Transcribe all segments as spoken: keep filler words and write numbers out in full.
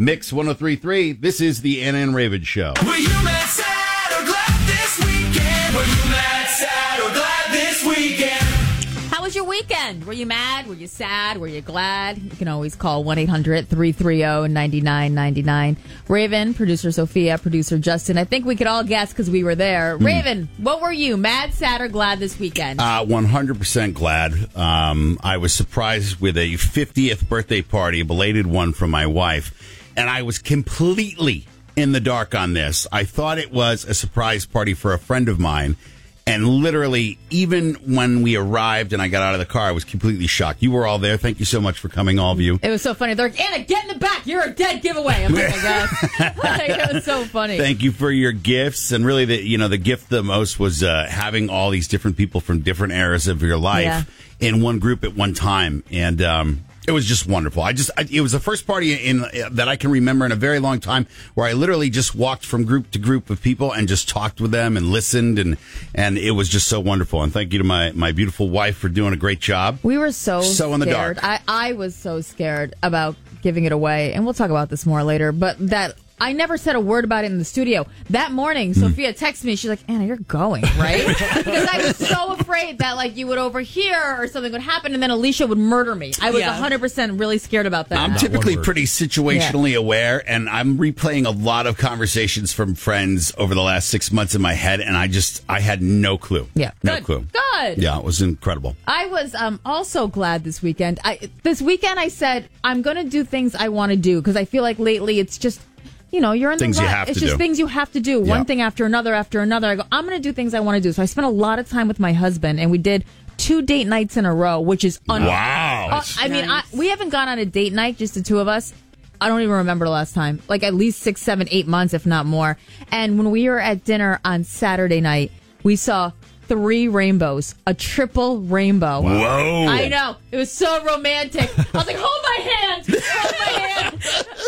Mix one oh three point three. This is the Anna and Raven Show. Were you mad, sad, or glad this weekend? Were you mad, sad, or glad this weekend? How was your weekend? Were you mad? Were you sad? Were you glad? You can always call one eight hundred three three zero nine nine nine nine. Raven, producer Sophia, producer Justin. I think we could all guess because we were there. Mm. Raven, what were you, mad, sad, or glad this weekend? Uh, one hundred percent glad. Um, I was surprised with a fiftieth birthday party, a belated one from my wife, and I was completely in the dark on this. I thought it was a surprise party for a friend of mine. And literally, even when we arrived and I got out of the car, I was completely shocked. You were all there. Thank you so much for coming, all of you. It was so funny. They're like, Anna, get in the back. You're a dead giveaway. I'm like, oh my God. Like, it was so funny. Thank you for your gifts. And really, the you know, the gift the most was uh, having all these different people from different eras of your life Yeah. in one group at one time. And um, it was just wonderful. I just I, it was the first party in uh, that I can remember in a very long time where I literally just walked from group to group of people and just talked with them and listened, and and it was just so wonderful. And thank you to my, my beautiful wife for doing a great job. We were so so in the scared. dark. I, I was so scared about giving it away, and we'll talk about this more later, but that I never said a word about it in the studio. That morning, Sophia texted me. She's like, Anna, you're going, right? Because I was so afraid that like you would overhear or something would happen, and then Alicia would murder me. I was yeah. one hundred percent really scared about that. I'm typically pretty situationally yeah. aware, and I'm replaying a lot of conversations from friends over the last six months in my head, and I just, I had no clue. Yeah. No Good. clue. Good. Yeah, it was incredible. I was um, also glad this weekend. I, this weekend I said, I'm going to do things I want to do, because I feel like lately it's just, you know, you're in things the rut. You have it's to just do. things you have to do. Yeah. One thing after another after another. I go, I'm going to do things I want to do. So I spent a lot of time with my husband, and we did two date nights in a row, which is un- wow. Uh, I mean, I, we haven't gone on a date night, just the two of us. I don't even remember the last time. Like at least six, seven, eight months, if not more. And when we were at dinner on Saturday night, we saw three rainbows, a triple rainbow. Whoa. I know. It was so romantic. I was like, hold my hand. Hold my hand.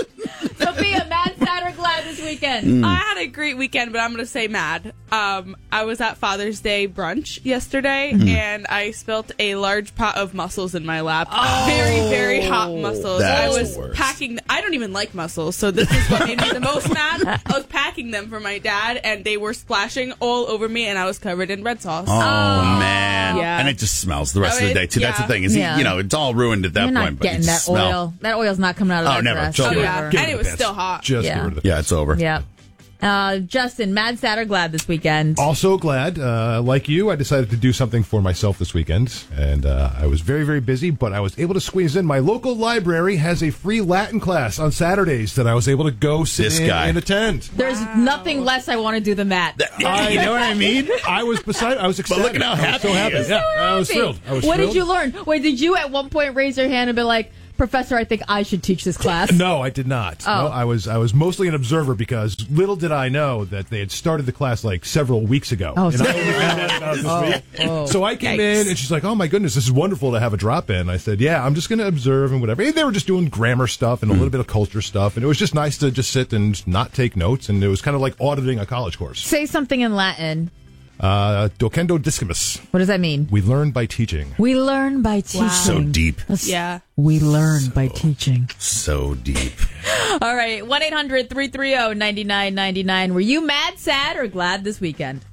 Sophia, mad, sad, or glad this weekend? Mm. I had a great weekend, but I'm going to say mad. Um, I was at Father's Day brunch yesterday, mm. and I spilt a large pot of mussels in my lap. Oh, very, very hot mussels. I was packing... I don't even like mussels, so this is what made me the most mad. I was packing them for my dad, and they were splashing all over me, and I was covered in red sauce. Oh, oh man. Yeah. And it just smells the rest I mean, of the day, too. yeah. That's the thing. Is yeah. You know, it's all ruined at that You're point. not but getting that smell. oil. That oil's not coming out of oh, that never. dress. Oh, yeah. Get And it was pants. still hot. Just yeah. get rid of the Yeah, it's over. Yeah. Uh, Justin, mad, sad, or glad this weekend? Also glad. Uh, like you, I decided to do something for myself this weekend, and uh, I was very, very busy, but I was able to squeeze in. My local library has a free Latin class on Saturdays that I was able to go sit This in guy. and attend. There's wow. nothing less I want to do than that. I know what I mean. I was beside. I was ecstatic. But look at how happy I was so happy. he is. Yeah, So I was happy. thrilled. I was what thrilled. did you learn? Wait, did you at one point raise your hand and be like, Professor, I think I should teach this class? No, I did not. Oh. No, I was I was mostly an observer because little did I know that they had started the class like several weeks ago. Oh, and so, I only found out about it this oh, week. oh. So I came Yikes. in and she's like, "Oh my goodness, this is wonderful to have a drop in." I said, "Yeah, I'm just going to observe and whatever." And they were just doing grammar stuff and a little bit of culture stuff, and it was just nice to just sit and not take notes. And it was kind of like auditing a college course. Say something in Latin. Uh, docendo discimus. What does that mean? We learn by teaching. We learn by teaching. So deep. That's- Yeah. We learn by teaching. So deep. All right. one eight hundred three three zero nine nine nine nine. Were you mad, sad, or glad this weekend?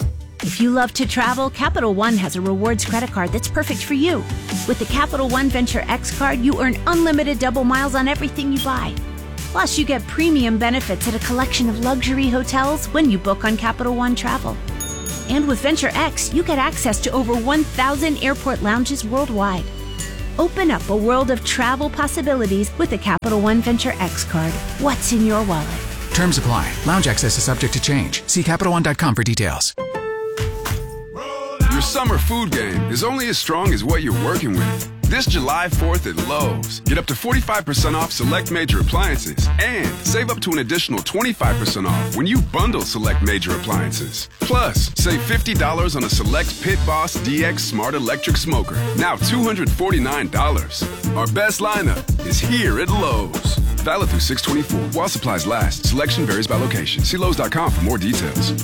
If you love to travel, Capital One has a rewards credit card that's perfect for you. With the Capital One Venture X card, you earn unlimited double miles on everything you buy. Plus, you get premium benefits at a collection of luxury hotels when you book on Capital One Travel. And with Venture X, you get access to over one thousand airport lounges worldwide. Open up a world of travel possibilities with the Capital One Venture X card. What's in your wallet? Terms apply. Lounge access is subject to change. See Capital One dot com for details. Your summer food game is only as strong as what you're working with. This July fourth at Lowe's, get up to forty-five percent off select major appliances and save up to an additional twenty-five percent off when you bundle select major appliances. Plus, save fifty dollars on a select Pit Boss D X Smart Electric Smoker, now two hundred forty-nine dollars. Our best lineup is here at Lowe's. Valid through six twenty-four while supplies last. Selection varies by location. See Lowe's dot com for more details.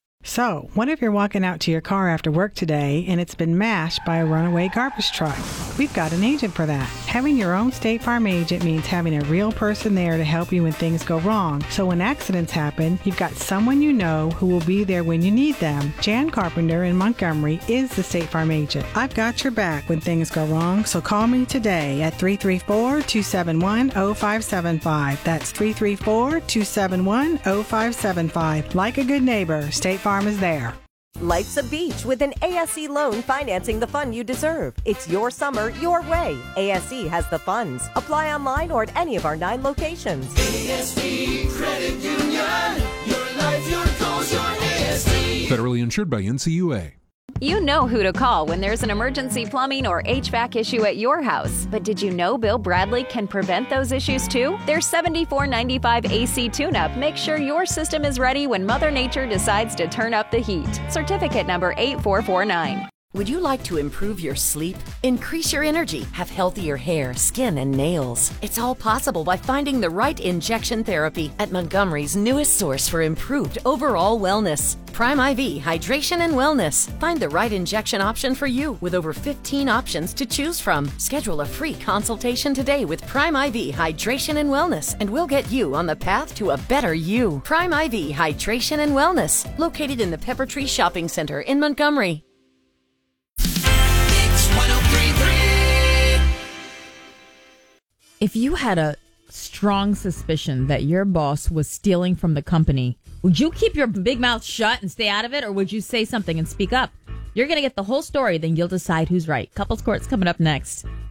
So, what if you're walking out to your car after work today and it's been mashed by a runaway garbage truck? We've got an agent for that. Having your own State Farm agent means having a real person there to help you when things go wrong. So when accidents happen, you've got someone you know who will be there when you need them. Jan Carpenter in Montgomery is the State Farm agent. I've got your back when things go wrong, so call me today at three three four, two seven one, zero five seven five. That's three three four, two seven one, zero five seven five. Like a good neighbor, State Farm is there. Life's a beach with an A S E loan financing the fun you deserve. It's your summer, your way. A S E has the funds. Apply online or at any of our nine locations. A S E Credit Union. Your life, your goals, your A S E. Federally insured by N C U A. You know who to call when there's an emergency plumbing or H V A C issue at your house. But did you know Bill Bradley can prevent those issues too? Their seventy-four ninety-five A C tune-up makes sure your system is ready when Mother Nature decides to turn up the heat. Certificate number eight four four nine. Would you like to improve your sleep, increase your energy, have healthier hair, skin, and nails? It's all possible by finding the right injection therapy at Montgomery's newest source for improved overall wellness. Prime I V Hydration and Wellness. Find the right injection option for you with over fifteen options to choose from. Schedule a free consultation today with Prime I V Hydration and Wellness, and we'll get you on the path to a better you. Prime I V Hydration and Wellness, located in the Pepper Tree Shopping Center in Montgomery. If you had a strong suspicion that your boss was stealing from the company, would you keep your big mouth shut and stay out of it, or would you say something and speak up? You're going to get the whole story, then you'll decide who's right. Couples Court's coming up next.